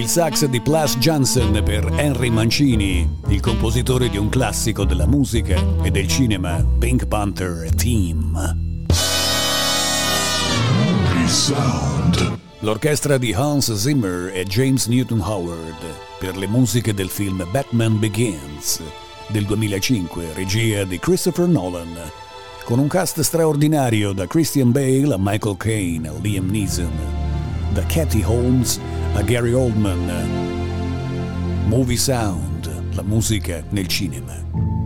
Il sax di Plas Jansen per Henry Mancini, il compositore di un classico della musica e del cinema, Pink Panther Theme. Sound. L'orchestra di Hans Zimmer e James Newton Howard per le musiche del film Batman Begins del 2005, regia di Christopher Nolan, con un cast straordinario da Christian Bale a Michael Caine a Liam Neeson, da Katie Holmes a Gary Oldman. Movie Sound, la musica nel cinema.